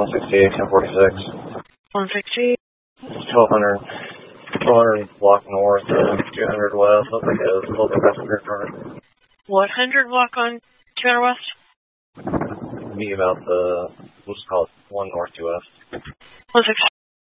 168, 1046. 160. 1200 block north, 200 west. Looks like a little bit past the current. What 100 block on 200 west? Be about the, we'll just call it 1 north, 2 west. 160.